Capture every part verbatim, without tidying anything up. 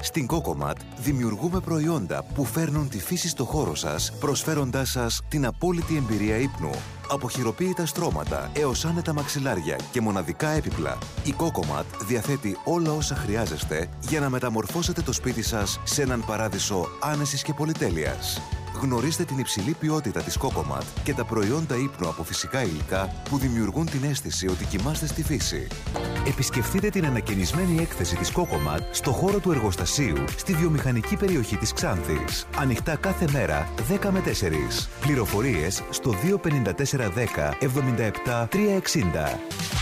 Στην Cocomat δημιουργούμε προϊόντα που φέρνουν τη φύση στο χώρο σας, προσφέροντάς σας την απόλυτη εμπειρία ύπνου. Από χειροποίητα στρώματα έως άνετα μαξιλάρια και μοναδικά έπιπλα, η Cocomat διαθέτει όλα όσα χρειάζεστε για να μεταμορφώσετε το σπίτι σας σε έναν παράδεισο άνεσης και πολυτέλειας. Γνωρίστε την υψηλή ποιότητα της Cocomat και τα προϊόντα ύπνου από φυσικά υλικά που δημιουργούν την αίσθηση ότι κοιμάστε στη φύση. Επισκεφτείτε την ανακαινισμένη έκθεση της Cocomat στο χώρο του εργοστασίου στη βιομηχανική περιοχή της Ξάνθης. Ανοιχτά κάθε μέρα δέκα με τέσσερις. Πληροφορίες στο δύο πέντε τέσσερα δέκα εβδομήντα επτά τριακόσια εξήντα.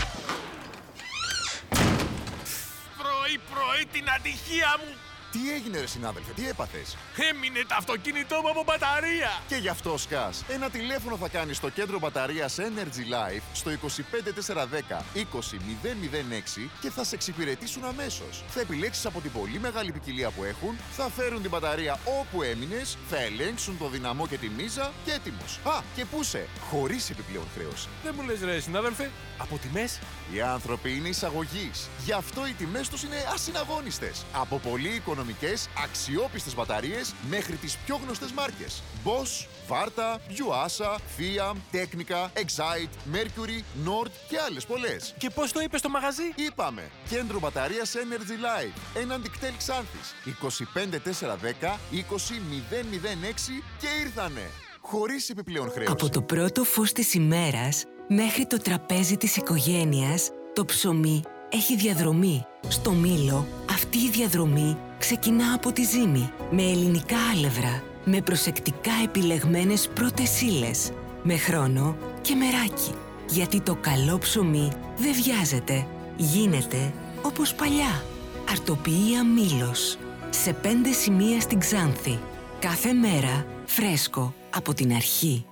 Πρωί-πρωί την ατυχία μου! Τι έγινε ρε συνάδελφε, τι έπαθες? Έμεινε το αυτοκίνητό μου από μπαταρία! Και γι' αυτό σκάς. Ένα τηλέφωνο θα κάνεις στο κέντρο μπαταρίας Energy Life στο είκοσι πέντε τέσσερα δέκα είκοσι μηδέν μηδέν έξι και θα σε εξυπηρετήσουν αμέσως. Θα επιλέξεις από την πολύ μεγάλη ποικιλία που έχουν, θα φέρουν την μπαταρία όπου έμεινες, θα ελέγξουν το δυναμό και τη μίζα και έτοιμος. Α, και πούσε, χωρίς επιπλέον χρέωση. Δεν μου λες ρε συνάδελφε, από τιμές? Οι άνθρωποι είναι εισαγωγής. Γι' αυτό οι τιμές τους είναι ασυναγώνιστες. Από πολύ οικονομικές, αξιόπιστες μπαταρίες μέχρι τις πιο γνωστές μάρκες. Bosch, Varta, Yuasa, Fiat, Technica, Excite, Mercury, Nord και άλλες πολλές. Και πώς το είπες στο μαγαζί? Είπαμε, κέντρο μπαταρίας Energy Life, έναντι κτέλ Ξάνθης, είκοσι πέντε τέσσερα δέκα είκοσι μηδέν μηδέν έξι και ήρθανε. Χωρίς επιπλέον χρέωση. Από το πρώτο φως της ημέρας μέχρι το τραπέζι της οικογένειας, το ψωμί έχει διαδρομή. Στο Μήλο, αυτή η διαδρομή ξεκινά από τη ζύμη, με ελληνικά άλευρα, με προσεκτικά επιλεγμένες πρώτες ύλες, με χρόνο και μεράκι. Γιατί το καλό ψωμί δεν βιάζεται, γίνεται όπως παλιά. Αρτοποιία Μήλος, σε πέντε σημεία στην Ξάνθη. Κάθε μέρα φρέσκο από την αρχή.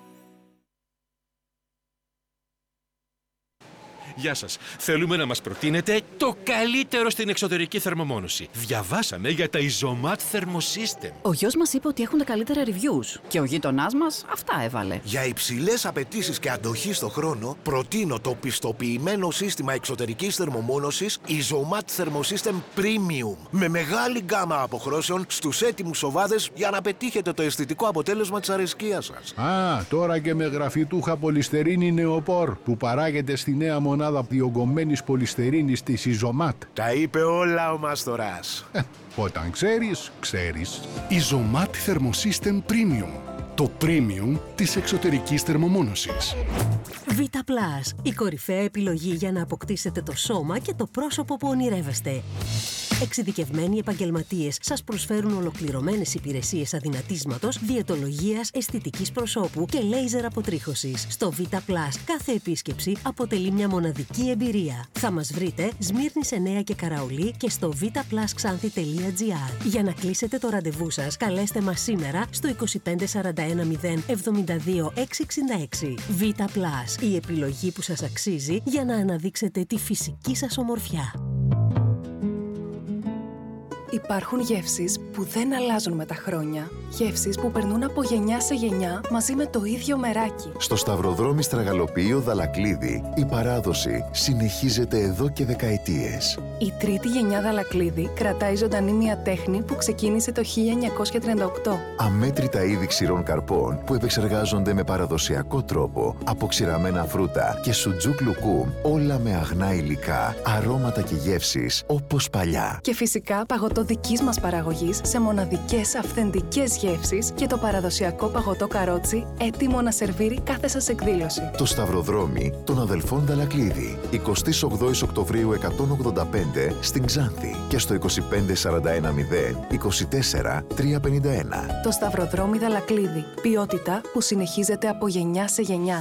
Γεια σας. Θέλουμε να μας προτείνετε το καλύτερο στην εξωτερική θερμομόνωση. Διαβάσαμε για τα Isomat Thermosystem. Ο γιος μας είπε ότι έχουν τα καλύτερα reviews και ο γείτονάς μας αυτά έβαλε. Για υψηλές απαιτήσεις και αντοχή στο χρόνο, προτείνω το πιστοποιημένο σύστημα εξωτερικής θερμομόνωσης Isomat Thermosystem Premium. Με μεγάλη γκάμα αποχρώσεων στους έτοιμους σοβάδες για να πετύχετε το αισθητικό αποτέλεσμα της αρεσκίας σας. Α, τώρα και με γραφιτούχα πολυστερίνη νεοπόρ που παράγεται στη νέα μονάδα διογκωμένης πολυστερίνης της Isomat. Τα είπε όλα ο Μάστορας. Ε, όταν ξέρεις, ξέρεις. Isomat Thermosystem Premium. Το premium της εξωτερικής θερμομόνωσης. Vita Plus, η κορυφαία επιλογή για να αποκτήσετε το σώμα και το πρόσωπο που ονειρεύεστε. Εξειδικευμένοι επαγγελματίες σας προσφέρουν ολοκληρωμένες υπηρεσίες αδυνατίσματος, διαιτολογίας, αισθητικής προσώπου και λέιζερ αποτρίχωσης. Στο Vita Plus κάθε επίσκεψη αποτελεί μια μοναδική εμπειρία. Θα μας βρείτε Σμύρνης εννέα και Καραολί και στο βιταπλασξάνθη τελεία τζι άρ. Για να κλείσετε το ραντεβού σας, καλέστε μας σήμερα στο είκοσι πέντε σαράντα ένα μηδέν εβδομήντα δύο εξακόσια εξήντα έξι. Vita Plus, η επιλογή που σας αξίζει για να αναδείξετε τη φυσική σας ομορφιά. Υπάρχουν γεύσεις που δεν αλλάζουν με τα χρόνια. Γεύσεις που περνούν από γενιά σε γενιά μαζί με το ίδιο μεράκι. Στο Σταυροδρόμι Στραγαλοποιείο Δαλακλίδη, η παράδοση συνεχίζεται εδώ και δεκαετίες. Η τρίτη γενιά Δαλακλίδη κρατάει ζωντανή μια τέχνη που ξεκίνησε το χίλια εννιακόσια τριάντα οκτώ. Αμέτρητα είδη ξηρών καρπών που επεξεργάζονται με παραδοσιακό τρόπο, από ξηραμένα φρούτα και σουτζούκ λουκούμ, όλα με αγνά υλικά, αρώματα και γεύσεις όπως παλιά. Και φυσικά παγωτό δικής μας παραγωγής σε μοναδικές αυθεντικές γεύσεις και το παραδοσιακό παγωτό καρότσι έτοιμο να σερβίρει κάθε σας εκδήλωση. Το Σταυροδρόμι των αδελφών Δαλακλίδη, εικοστή ογδόη Οκτωβρίου εκατόν ογδόντα πέντε στην Ξάνθη και στο είκοσι πέντε σαράντα ένα μηδέν είκοσι τέσσερα τριακόσια πενήντα ένα. Το Σταυροδρόμι Δαλακλίδη. Ποιότητα που συνεχίζεται από γενιά σε γενιά.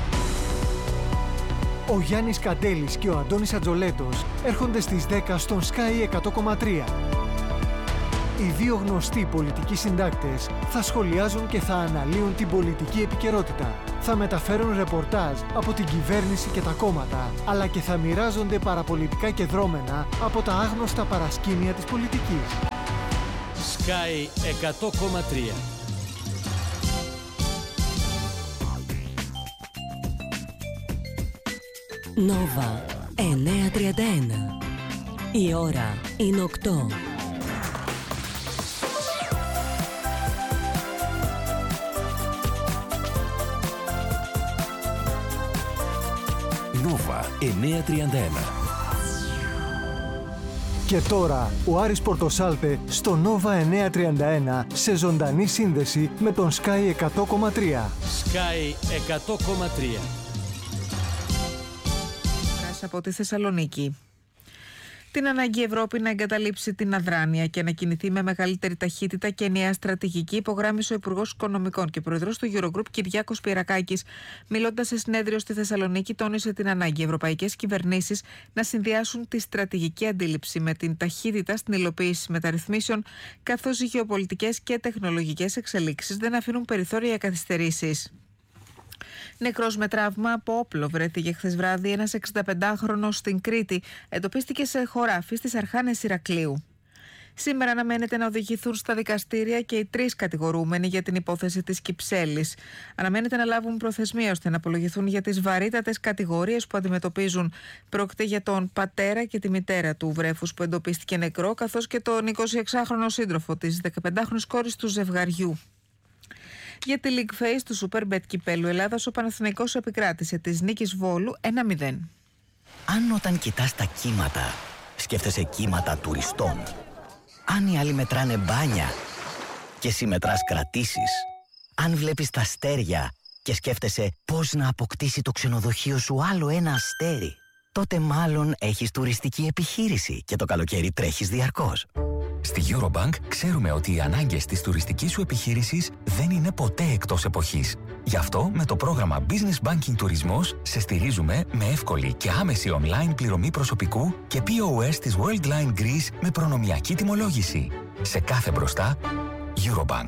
Ο Γιάννης Καντέλης και ο Αντώνης Ατζολέτος έρχονται στις δέκα στον Sky εκατό κόμμα τρία. Οι δύο γνωστοί πολιτικοί συντάκτες θα σχολιάζουν και θα αναλύουν την πολιτική επικαιρότητα. Θα μεταφέρουν ρεπορτάζ από την κυβέρνηση και τα κόμματα, αλλά και θα μοιράζονται παραπολιτικά και δρόμενα από τα άγνωστα παρασκήνια της πολιτικής. Sky εκατό κόμμα τρία. Νόβα εννιακόσια τριάντα ένα. Η ώρα είναι οκτώ. Νόβα εννιακόσια τριάντα ένα. Και τώρα ο Άρης Πορτοσάλτε στο Νόβα εννιακόσια τριάντα ένα σε ζωντανή σύνδεση με τον Sky εκατό κόμμα τρία. Sky εκατό κόμμα τρία. Από τη Θεσσαλονίκη. Την ανάγκη η Ευρώπη να εγκαταλείψει την αδράνεια και να κινηθεί με μεγαλύτερη ταχύτητα και ενιαία στρατηγική υπογράμμισε ο Υπουργός Οικονομικών και Πρόεδρος του Eurogroup Κυριάκος Πυρακάκης. Μιλώντας σε συνέδριο στη Θεσσαλονίκη, τόνισε την ανάγκη οι ευρωπαϊκές κυβερνήσεις να συνδυάσουν τη στρατηγική αντίληψη με την ταχύτητα στην υλοποίηση μεταρρυθμίσεων, καθώς οι γεωπολιτικές και τεχνολογικές εξελίξεις δεν αφήνουν περιθώρια για καθυστερήσεις. Νεκρός με τραύμα από όπλο βρέθηκε χθες βράδυ ένας εξηνταπεντάχρονος στην Κρήτη. Εντοπίστηκε σε χωράφι στις Αρχάνες Ηρακλείου. Σήμερα αναμένεται να οδηγηθούν στα δικαστήρια και οι τρεις κατηγορούμενοι για την υπόθεση της Κυψέλης. Αναμένεται να λάβουν προθεσμία ώστε να απολογηθούν για τις βαρύτατες κατηγορίες που αντιμετωπίζουν. Πρόκειται για τον πατέρα και τη μητέρα του βρέφους που εντοπίστηκε νεκρό, καθώς και τον εικοσιεξάχρονο σύντροφο της δεκαπεντάχρονης κόρης του ζευγαριού. Για τη League Phase του Superbet κυπέλου Ελλάδας, ο Παναθηναϊκός επικράτησε της νίκης Βόλου ένα μηδέν. Αν όταν κοιτάς τα κύματα, σκέφτεσαι κύματα τουριστών. Αν οι άλλοι μετράνε μπάνια και εσύ μετράς κρατήσεις. Αν βλέπεις τα αστέρια και σκέφτεσαι πώς να αποκτήσει το ξενοδοχείο σου άλλο ένα αστέρι, τότε μάλλον έχεις τουριστική επιχείρηση και το καλοκαίρι τρέχεις διαρκώς. Στη Eurobank ξέρουμε ότι οι ανάγκες της τουριστικής σου επιχείρησης δεν είναι ποτέ εκτός εποχής. Γι' αυτό με το πρόγραμμα Business Banking Τουρισμός σε στηρίζουμε με εύκολη και άμεση online πληρωμή προσωπικού και πι ο ες της Worldline Greece με προνομιακή τιμολόγηση. Σε κάθε μπροστά, Eurobank.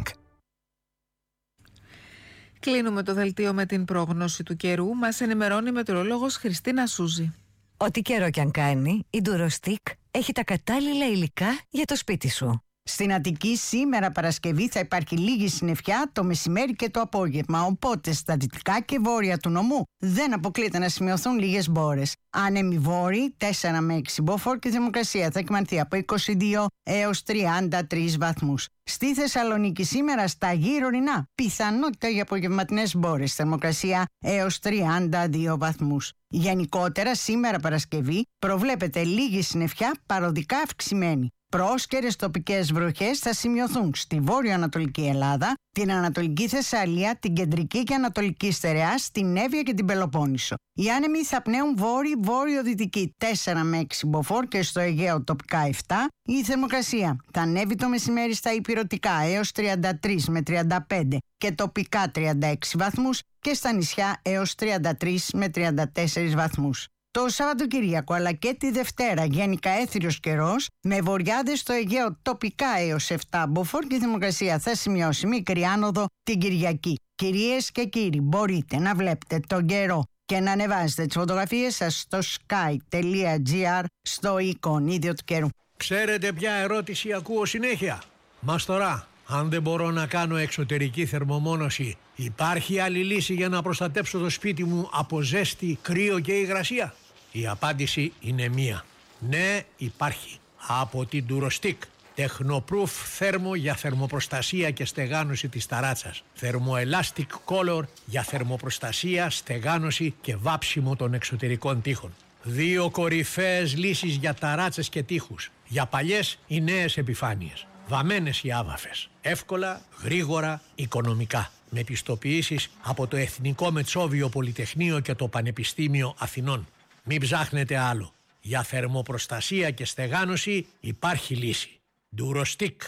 Κλείνουμε το δελτίο με την πρόγνωση του καιρού. Μας ενημερώνει η μετεωρολόγος Χριστίνα Σούζη. Ό,τι καιρό κι αν κάνει, η Durostick έχει τα κατάλληλα υλικά για το σπίτι σου. Στην Αττική σήμερα Παρασκευή θα υπάρχει λίγη συννεφιά το μεσημέρι και το απόγευμα, οπότε στα δυτικά και βόρεια του νομού δεν αποκλείεται να σημειωθούν λίγες μπόρες. Άνεμοι βόρειοι τέσσερα με έξι μποφόρ και η θερμοκρασία θα εκμανθεί από είκοσι δύο έως τριάντα τρεις βαθμούς. Στη Θεσσαλονίκη σήμερα στα γύρω ορεινά πιθανότητα για απογευματινές μπόρες, θερμοκρασία έως τριάντα δύο βαθμούς. Γενικότερα σήμερα Παρασκευή προβλέπεται λίγη συννεφιά παροδικά αυξημένη. Πρόσκαιρες τοπικές βροχές θα σημειωθούν στη βόρειο-ανατολική Ελλάδα, την Ανατολική Θεσσαλία, την Κεντρική και Ανατολική Στερεά, στην Εύβοια και την Πελοπόννησο. Οι άνεμοι θα πνέουν βόρειο-βόρειο-δυτική τέσσερα με έξι μποφόρ και στο Αιγαίο τοπικά επτά. Η θερμοκρασία θα ανέβει το μεσημέρι στα ηπειρωτικά έως τριάντα τρεις με τριάντα πέντε και τοπικά τριάντα έξι βαθμούς και στα νησιά έως τριάντα τρεις με τριάντα τέσσερις βαθμούς. Το Σαββατοκύριακο αλλά και τη Δευτέρα γενικά έθριος καιρός με βοριάδες στο Αιγαίο τοπικά έως επτά μποφόρ και η θερμοκρασία θα σημειώσει μικρή άνοδο την Κυριακή. Κυρίες και κύριοι, μπορείτε να βλέπετε τον καιρό και να ανεβάζετε τις φωτογραφίες σας στο sky τελεία gr στο εικονίδιο του καιρού. Ξέρετε ποια ερώτηση ακούω συνέχεια? Μας τώρα, αν δεν μπορώ να κάνω εξωτερική θερμομόνωση, υπάρχει άλλη λύση για να προστατέψω το σπίτι μου από ζέστη, κρύο και υγρασία? Η απάντηση είναι μία. Ναι, υπάρχει. Από την Durostick. Tecnoproof θέρμο για θερμοπροστασία και στεγάνωση της ταράτσας. Thermoelastic Color για θερμοπροστασία, στεγάνωση και βάψιμο των εξωτερικών τοίχων. Δύο κορυφαίες λύσεις για ταράτσες και τοίχους. Για παλιές ή νέες επιφάνειες. Βαμμένες οι άβαφες. Εύκολα, γρήγορα, οικονομικά. Με πιστοποιήσεις από το Εθνικό Μετσόβιο Πολυτεχνείο και το Πανεπιστήμιο Αθηνών. Μην ψάχνετε άλλο. Για θερμοπροστασία και στεγάνωση υπάρχει λύση. Durostick.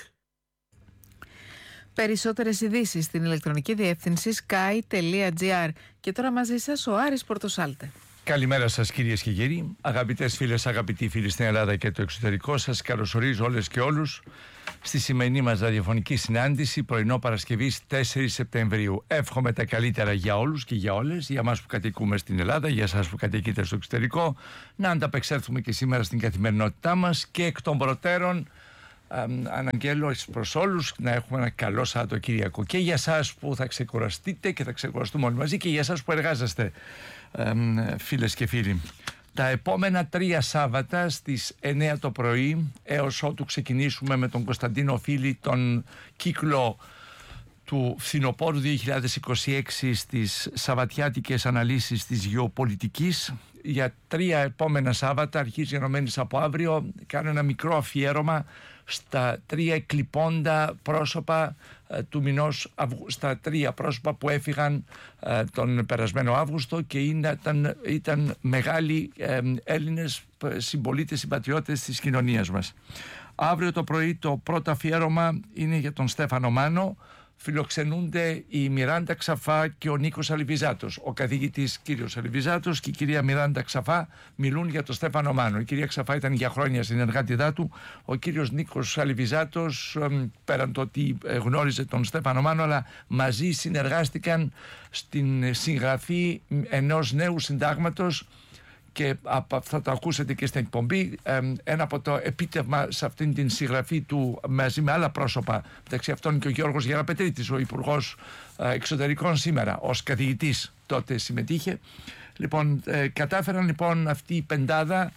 Περισσότερες ειδήσεις στην ηλεκτρονική διεύθυνση sky τελεία gr. Και τώρα μαζί σας ο Άρης Πορτοσάλτε. Καλημέρα σας κυρίες και κύριοι, αγαπητές φίλες, αγαπητοί φίλοι στην Ελλάδα και το εξωτερικό. Σας καλωσορίζω όλες και όλους στη σημερινή μας ραδιοφωνική συνάντηση πρωινό Παρασκευής τέσσερις Σεπτεμβρίου. Εύχομαι τα καλύτερα για όλους και για όλες, για εμάς που κατοικούμε στην Ελλάδα, για εσάς που κατοικείτε στο εξωτερικό, να ανταπεξέλθουμε και σήμερα στην καθημερινότητά μας και εκ των προτέρων αναγγέλω προς όλους να έχουμε ένα καλό Σαββατοκύριακο και για εσάς που θα ξεκουραστείτε και θα ξεκουραστούμε όλοι μαζί και για εσάς που εργάζεστε, φίλες και φίλοι. Τα επόμενα τρία Σάββατα στις εννιά το πρωί έως ότου ξεκινήσουμε με τον Κωνσταντίνο Φίλη τον κύκλο του φθινοπόρου δύο χιλιάδες είκοσι έξι στις σαββατιάτικες αναλύσεις της γεωπολιτικής. Για τρία επόμενα Σάββατα, αρχίζει ενωμένης από αύριο, κάνω ένα μικρό αφιέρωμα στα τρία εκλειπώντα πρόσωπα ε, του μηνός Αυγου... στα τρία πρόσωπα που έφυγαν ε, τον περασμένο Αύγουστο και είναι, ήταν, ήταν μεγάλοι ε, Έλληνες συμπολίτες, συμπατριώτες της κοινωνίας μας. Αύριο το πρωί το πρώτο αφιέρωμα είναι για τον Στέφανο Μάνο. Φιλοξενούνται η Μιράντα Ξαφά και ο Νίκος Αλιβιζάτος. Ο καθηγητής κύριος Αλιβιζάτος και η κυρία Μιράντα Ξαφά μιλούν για τον Στέφανο Μάνο. Η κυρία Ξαφά ήταν για χρόνια συνεργάτητά του. Ο κύριος Νίκος Αλιβιζάτος, πέραν το ότι γνώριζε τον Στέφανο Μάνο, αλλά μαζί συνεργάστηκαν στην συγγραφή ενός νέου συντάγματος. Και θα το ακούσετε και στην εκπομπή, ένα από το επίτευγμα σε αυτήν την συγγραφή του μαζί με άλλα πρόσωπα, μεταξύ αυτών και ο Γιώργος Γεραπετρίτης, ο Υπουργός Εξωτερικών σήμερα, ως καθηγητής τότε συμμετείχε. Λοιπόν, κατάφεραν λοιπόν αυτή η πεντάδα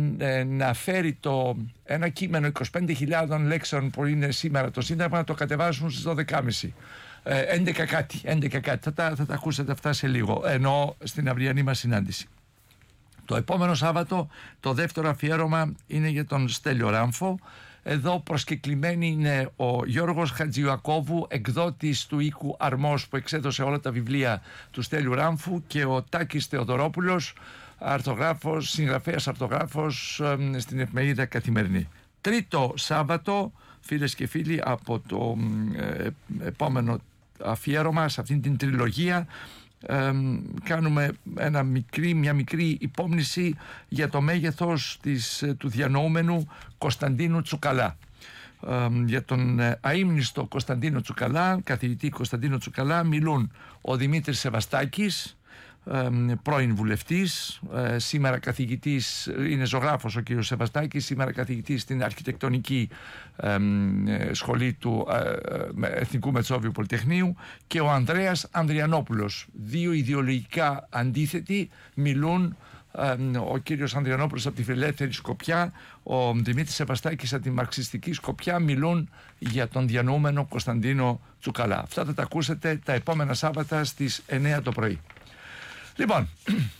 να φέρει το ένα κείμενο είκοσι πέντε χιλιάδες λέξεων που είναι σήμερα το Σύνταγμα, να το κατεβάσουν στις δώδεκα και μισή. έντεκα κάτι, έντεκα κάτι. Θα τα, θα τα ακούσετε αυτά σε λίγο, ενώ στην αυριανή μας συνάντηση. Το επόμενο Σάββατο το δεύτερο αφιέρωμα είναι για τον Στέλιο Ράμφο. Εδώ προσκεκλημένοι είναι ο Γιώργος Χατζιουακόβου, εκδότης του οίκου Αρμός που εξέδωσε όλα τα βιβλία του Στέλιου Ράμφου, και ο Τάκης Θεοδωρόπουλος, αρθογράφος, συγγραφέας αρθογράφος ε, στην εφημερίδα Καθημερινή. Τρίτο Σάββατο, φίλες και φίλοι, από το ε, επόμενο αφιέρωμα σε αυτήν την τριλογία, Ε, κάνουμε ένα μικρή, μια μικρή υπόμνηση για το μέγεθος της, του διανοούμενου Κωνσταντίνου Τσουκαλά. Ε, για τον αείμνηστο Κωνσταντίνο Τσουκαλά, καθηγητή Κωνσταντίνο Τσουκαλά, μιλούν ο Δημήτρης Σεβαστάκης, ε, πρώην βουλευτής, ε, σήμερα καθηγητής, είναι ζωγράφος ο κύριος Σεβαστάκης, σήμερα καθηγητής στην αρχιτεκτονική ε, ε, σχολή του ε, ε, Εθνικού Μετσόβιου Πολυτεχνείου, και ο Ανδρέας Ανδριανόπουλος. Δύο ιδεολογικά αντίθετοι μιλούν, ε, ο κύριος Ανδριανόπουλος από τη φιλελεύθερη σκοπιά, ο Δημήτρης Σεβαστάκης από τη μαρξιστική σκοπιά, μιλούν για τον διανοούμενο Κωνσταντίνο Τσουκαλά. Αυτά θα τα ακούσετε τα επόμενα Σάββατα στις εννέα το πρωί. Λοιπόν,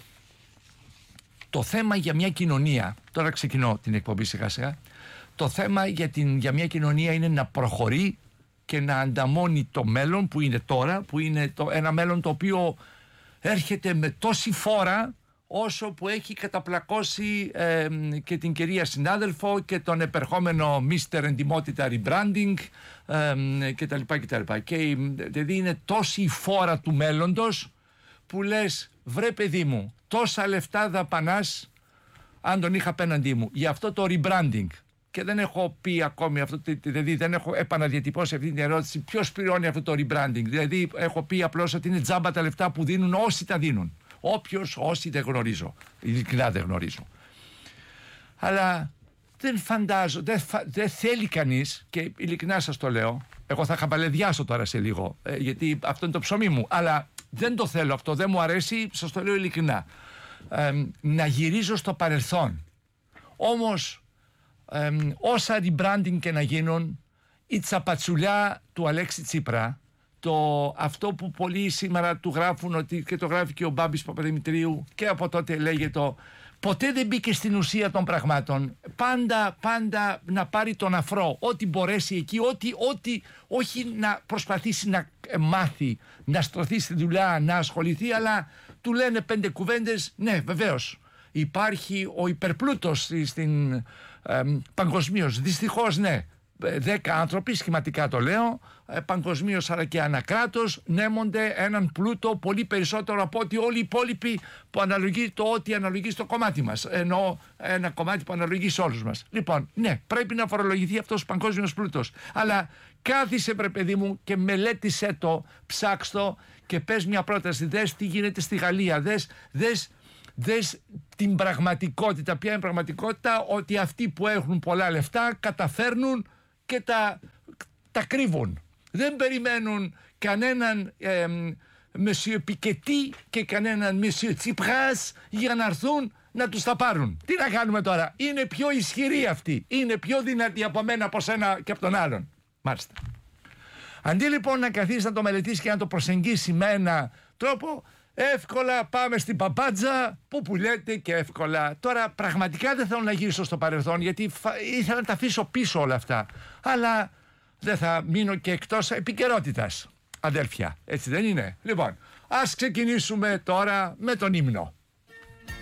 το θέμα για μια κοινωνία, τώρα ξεκινώ την εκπομπή σιγά σιγά, το θέμα για, την, για μια κοινωνία είναι να προχωρεί και να ανταμώνει το μέλλον που είναι τώρα, που είναι το, ένα μέλλον το οποίο έρχεται με τόση φόρα όσο που έχει καταπλακώσει ε, και την κυρία συνάδελφο και τον επερχόμενο μίστερ Εντιμότητα Rebranding ε, κτλ. κτλ. Και δηλαδή είναι τόση η φόρα του μέλλοντος που λες, βρε παιδί μου, τόσα λεφτά δαπανάς αν τον είχα απέναντί μου για αυτό το rebranding. Και δεν έχω πει ακόμη αυτό, δηλαδή δεν έχω επαναδιατυπώσει αυτή την ερώτηση, ποιος πληρώνει αυτό το rebranding. Δηλαδή έχω πει απλώς ότι είναι τζάμπα τα λεφτά που δίνουν όσοι τα δίνουν. Όποιος, όσοι δεν γνωρίζω, ειλικρινά δεν γνωρίζω. Αλλά δεν φαντάζω, δεν, φα, δεν θέλει κανείς, και ειλικρινά σας το λέω, εγώ θα χαμπαλαιδιάσω τώρα σε λίγο, ε, γιατί αυτό είναι το ψωμί μου, αλλά δεν το θέλω αυτό, δεν μου αρέσει, σας το λέω ειλικρινά. Ε, να γυρίζω στο παρελθόν. Όμως, ε, όσα rebranding και να γίνουν, η τσαπατσουλιά του Αλέξη Τσίπρα, το, αυτό που πολλοί σήμερα του γράφουν, ότι, και το γράφει και ο Μπάμπης Παπαδημητρίου, και από τότε λέγεται το, ποτέ δεν μπήκε στην ουσία των πραγμάτων. Πάντα, πάντα να πάρει τον αφρό, ό,τι μπορέσει εκεί, ό,τι, ό,τι, όχι να προσπαθήσει να μάθει, να στρωθεί στη δουλειά, να ασχοληθεί, αλλά του λένε πέντε κουβέντες. Ναι, βεβαίως, υπάρχει ο υπερπλούτος στην ε, παγκοσμίως. Δυστυχώς, ναι. Δέκα άνθρωποι, σχηματικά το λέω, παγκοσμίως αλλά και ανακράτος, νέμονται έναν πλούτο πολύ περισσότερο από ότι όλοι οι υπόλοιποι, που αναλογεί το ότι αναλογεί στο κομμάτι μας. Ενώ ένα κομμάτι που αναλογεί σε όλους μας. Λοιπόν, ναι, πρέπει να φορολογηθεί αυτός ο παγκόσμιος πλούτος. Αλλά κάθισε, βρε παιδί μου, και μελέτησέ το, ψάξ' το και πες μια πρόταση. Δες τι γίνεται στη Γαλλία. Δες, δες, δες την πραγματικότητα. Ποια είναι η πραγματικότητα? Ότι αυτοί που έχουν πολλά λεφτά καταφέρνουν και τα, τα κρύβουν. Δεν περιμένουν κανέναν ε, Monsieur Piketty και κανέναν Monsieur Tsipras για να έρθουν να τους τα πάρουν. Τι να κάνουμε τώρα? Είναι πιο ισχυροί αυτοί. Είναι πιο δυνατοί από μένα, από σένα και από τον άλλον. Μάλιστα. Αντί λοιπόν να καθίσει να το μελετήσει και να το προσεγγίσει με ένα τρόπο, εύκολα πάμε στην παπάντζα που πουλιέται και εύκολα. Τώρα πραγματικά δεν θέλω να γυρίσω στο παρελθόν, γιατί ήθελα να τα αφήσω πίσω όλα αυτά. Αλλά δεν θα μείνω και εκτός επικαιρότητας, αδέλφια. Έτσι δεν είναι? Λοιπόν, ας ξεκινήσουμε τώρα με τον ύμνο.